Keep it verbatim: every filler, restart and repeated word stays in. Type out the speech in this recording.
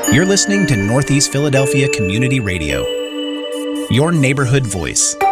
You're listening to Northeast Philadelphia Community Radio, your neighborhood voice.